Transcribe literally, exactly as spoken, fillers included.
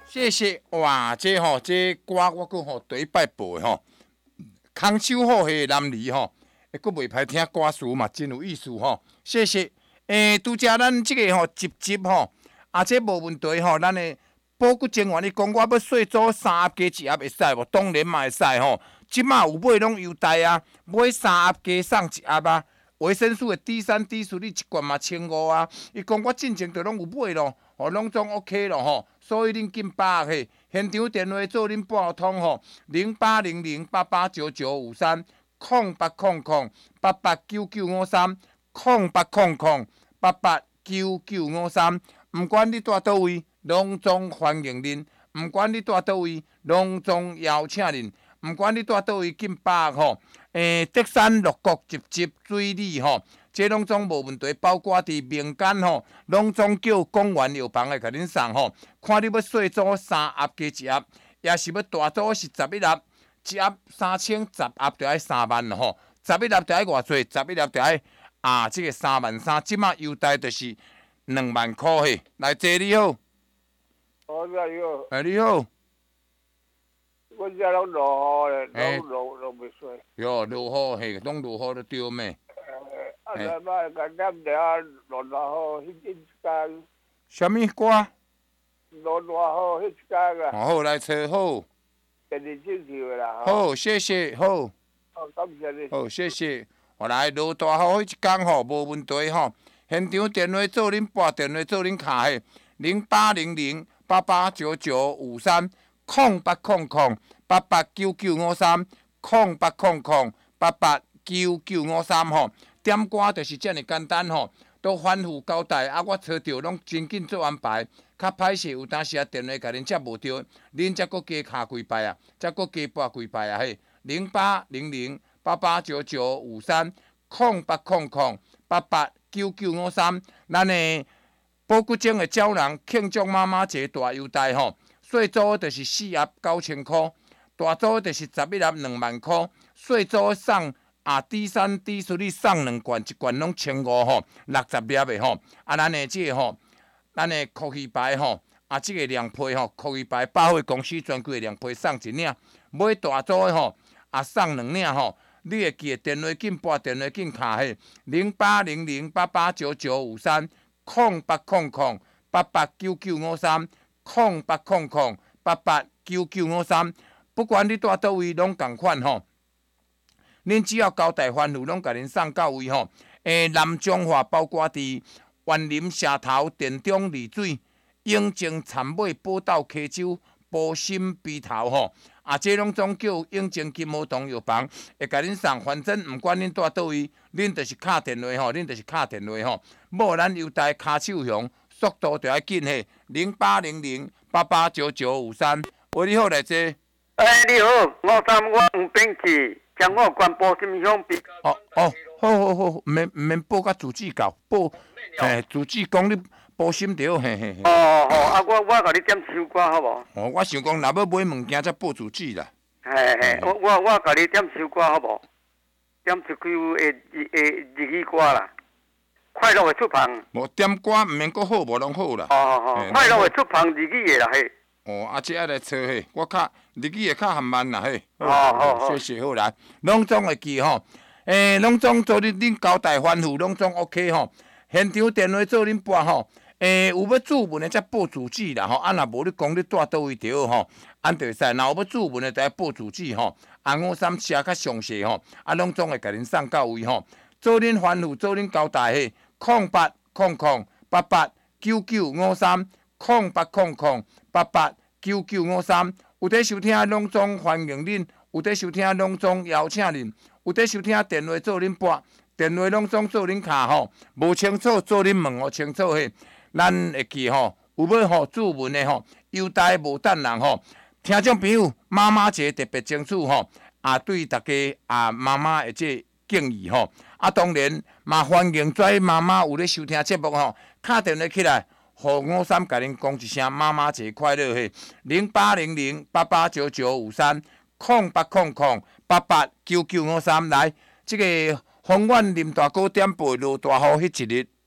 谢谢哇！这吼、这歌我阁吼第一摆播的吼，空手好戏男儿吼，会阁袂歹听歌词嘛，真有意思吼。谢谢。诶，拄则咱即个吼集集吼，啊，这无问题吼。咱的保骨精华，你讲我要细做三盒加一盒会使无？当然嘛会使吼。即马有买拢优待啊，买三盒加送一盒啊。维生素的 D 三 D 四，你一罐嘛千五啊。伊讲我进前就拢有买咯，吼，拢总 OK 咯吼。所以恁紧把握去，现场电话做恁拨通吼，零八零零八八九九五三，空八空空八八九九五三，空八空空八八九九五三。毋管你住倒位，拢总欢迎恁；毋管你住倒位，拢总邀请恁；毋管你住倒位，紧把握吼。诶，德山六国集集水里吼，这拢总无问题，包括伫民间吼，拢总叫公园药房来甲恁送吼。看你要细组三盒加一盒，也是要大组是十一盒，一盒三千，十盒就爱三万咯吼。十一盒就爱偌济，十一盒就爱啊，这个三万三，即马优待就是两万块嘿。来，坐你好。 哦，你好。 哎，你好。 我遮拢落雨咧，拢落落袂水。 哟，落雨嘿，拢落雨就对咩？ 诶，啊，来摆甲念下落落雨迄一天。 什么歌？ 落落雨迄一天啊。 好，来找好。 电视进去啦。 好，谢谢，好。 好，感谢你。 好，谢谢。我来落大雨迄一天吼，无问题吼。现场电话做恁拨电话做恁卡嘿，零八零零八八九九五三。空八空空八八九九五三，空八空空八八九九五三吼，点歌就是遮尔简单吼，都反复交代啊！我找着拢真紧做安排，较歹势有当时啊电话甲恁接无着，恁则搁加卡几摆啊，则搁加拨几摆啊嘿，零八零零八八九九五三，空八空空八八九九五三，咱的保骨精的胶囊庆祝妈妈节大优待吼。细组就是四盒九千块，大组就是十一盒两万块。细组送啊 D 三 D 四，你送两罐，一罐拢千五吼，六十粒的吼。啊，咱的这个吼，咱的科技牌吼，啊，这个凉被吼，科技牌百货公司专柜的凉被送一领，买大组的吼，啊送两领吼。你会记得电话紧拨电话紧卡嘿，零八零零八八九九五三，空八空空八八九九五三。空八空空八八九九五三，不管你住倒位，拢共款吼。恁只要交代番号，拢甲恁送到位吼。诶，南中华包括伫园林社头、田中丽水、永靖田尾、宝岛溪洲、埔心鼻头吼。啊，这拢总叫永靖金毛洞药房，会甲恁送。反正毋管恁住倒位，恁就是敲电话吼，恁就是敲电话吼。无咱优待卡手响。速度就要紧嘿，零八零零八八九九五三。喂，你好，来这。 哎，你好，我三我黄炳去，将我关播金乡比。 哦哦，好好好，唔免唔免报甲自己搞，报嘿自己讲你报心着嘿嘿。 哦哦，啊我我甲你点首歌好无？ 哦，我想讲，若要买物件才报自己啦。 嘿嘿，我我我甲你点首歌好无？点一句诶诶日语歌啦。快乐的出旁， 无点歌毋免阁好，无拢好啦。 哦哦哦，快乐的出旁日语的啦嘿。 哦，啊，这爱来找嘿，我较日语会较含慢啦嘿。 哦哦谢谢好来，拢总会记吼。诶，拢总做恁恁交代吩咐，拢总 OK 吼。现场电话做恁拨吼。诶，有要注文的才报自己啦吼。啊，若无你讲你住倒位着吼，安就会使。若有要注文的，就要报自己吼。啊，五三写较详细吼，啊，拢总会甲恁送到位吼。做恁吩咐，做恁交代嘿。空八空空八八九九五三，空八空空八八九九五三。有在收听拢总欢迎恁，有在收听拢总邀请恁，有在收听电话做恁拨，电话拢总做恁卡吼。无清楚做恁问吼清楚嘿，咱会记吼。有要吼注文的吼，优待无等人吼。听众朋友，妈妈节特别清楚吼，啊对大家啊妈妈的这敬意吼。啊，当然嘛，欢迎跩妈妈有咧收听节目吼，敲电话起来，互五三甲恁讲一声妈妈节快乐嘿，零八零零八八九九五三，空八空空八八九九五三来，这个宏远林大哥点播落大雨迄一日。